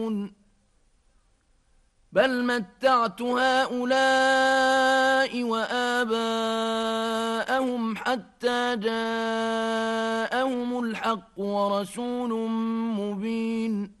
بل متعت هؤلاء وآباءهم حتى جاءهم الحق ورسول مبين